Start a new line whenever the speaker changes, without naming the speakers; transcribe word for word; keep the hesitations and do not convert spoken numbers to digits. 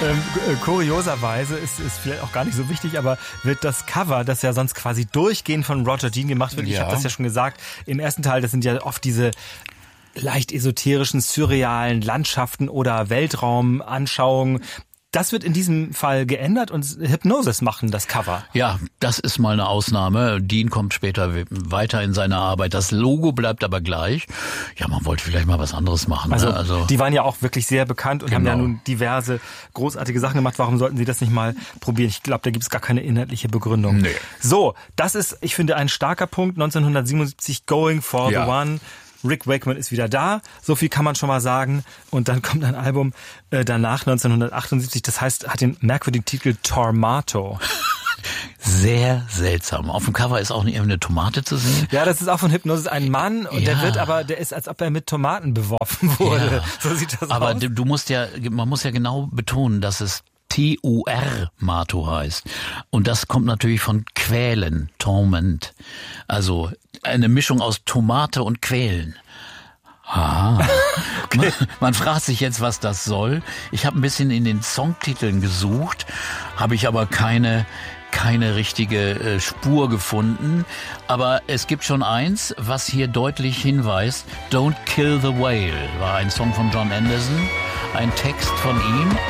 Ähm, kurioserweise ist es vielleicht auch gar nicht so wichtig, aber wird das Cover, das ja sonst quasi durchgehend von Roger Dean gemacht wird, ja. Ich habe das ja schon gesagt, im ersten Teil, das sind ja oft diese leicht esoterischen, surrealen Landschaften oder Weltraumanschauungen. Das wird in diesem Fall geändert und Hipgnosis machen das Cover.
Ja, das ist mal eine Ausnahme. Dean kommt später weiter in seine Arbeit. Das Logo bleibt aber gleich. Ja, man wollte vielleicht mal was anderes machen.
Also,
ne? also
die waren ja auch wirklich sehr bekannt und genau. haben ja nun diverse großartige Sachen gemacht. Warum sollten sie das nicht mal probieren? Ich glaube, da gibt es gar keine inhaltliche Begründung.
Nee.
So, das ist, ich finde, ein starker Punkt. neunzehnhundertsiebenundsiebzig, Going for
ja.
the One. Rick Wakeman ist wieder da, so viel kann man schon mal sagen. Und dann kommt ein Album äh, danach, neunzehnhundertachtundsiebzig, das heißt, hat den merkwürdigen Titel Tormato.
Sehr seltsam. Auf dem Cover ist auch eine Tomate zu sehen.
Ja, das ist auch von Hipgnosis ein Mann und ja. der wird aber, der ist, als ob er mit Tomaten beworfen wurde. Ja. So sieht das
aber
aus.
Aber du musst ja, man muss ja genau betonen, dass es T U R Mato heißt. Und das kommt natürlich von Quälen, Torment. Also eine Mischung aus Tomate und Quälen. Ah. Okay. Man, man fragt sich jetzt, was das soll. Ich habe ein bisschen in den Songtiteln gesucht, habe ich aber keine keine richtige äh, Spur gefunden. Aber es gibt schon eins, was hier deutlich hinweist. Don't Kill the Whale war ein Song von John Anderson, ein Text von ihm.